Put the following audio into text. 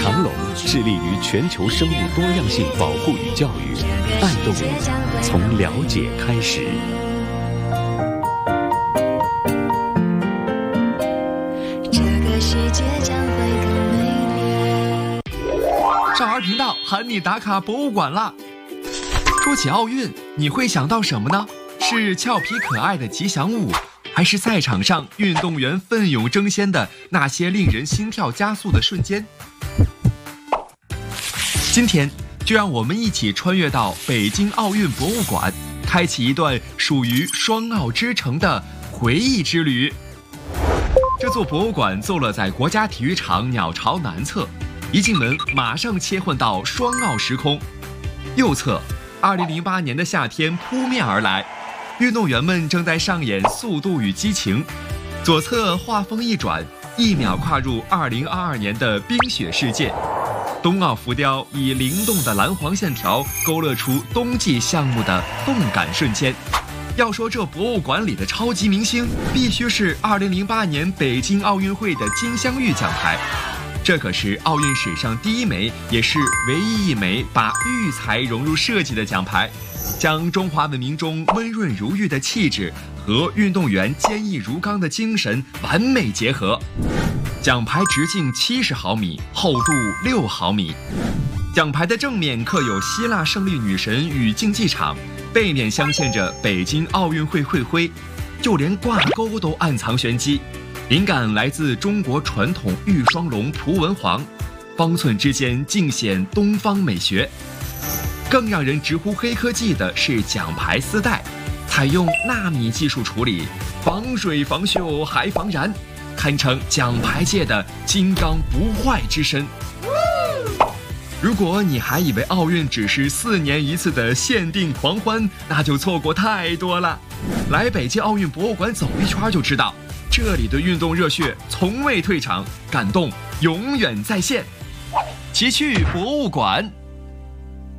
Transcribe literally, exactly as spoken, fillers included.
长隆致力于全球生物多样性保护与教育，带动你从了解开始。 这个世界将会更美丽。 少儿频道喊你打卡博物馆啦！说起奥运，你会想到什么呢？是俏皮可爱的吉祥物，还是赛场上运动员奋勇争先的那些令人心跳加速的瞬间？今天就让我们一起穿越到北京奥运博物馆，开启一段属于双奥之城的回忆之旅。这座博物馆坐落在国家体育场鸟巢南侧，一进门马上切换到双奥时空。右侧，二零零八年的夏天扑面而来，运动员们正在上演速度与激情。左侧画风一转，一秒跨入二零二二年的冰雪世界。冬奥浮雕以灵动的蓝黄线条勾勒出冬季项目的动感瞬间。要说这博物馆里的超级明星，必须是二零零八年北京奥运会的金镶玉奖牌。这可是奥运史上第一枚，也是唯一一枚把玉材融入设计的奖牌，将中华文明中温润如玉的气质和运动员坚毅如钢的精神完美结合。奖牌直径七十毫米，厚度六毫米。奖牌的正面刻有希腊胜利女神与竞技场，背面镶嵌着北京奥运会会徽，就连挂钩都暗藏玄机。灵感来自中国传统玉双龙蒲文皇，方寸之间尽显东方美学。更让人直呼黑科技的是奖牌丝带，采用纳米技术处理，防水防锈还防燃，堪称奖牌界的金刚不坏之身。如果你还以为奥运只是四年一次的限定狂欢，那就错过太多了。来北京奥运博物馆走一圈就知道，这里的运动热血从未退场，感动永远在线。奇趣博物馆。